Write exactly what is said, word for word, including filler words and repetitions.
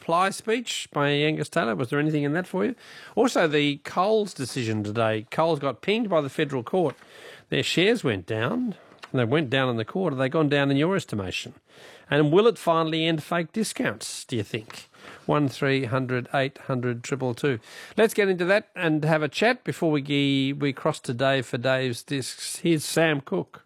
reply speech by Angus Taylor? Was there anything in that for you? Also, the Coles decision today. Coles got pinged by the federal court. Their shares went down. They went down in the court. Have they gone down in your estimation? And will it finally end fake discounts, do you think? one three hundred eight hundred two two two. Let's get into that and have a chat before we we cross to Dave for Dave's discs. Here's Sam Cooke.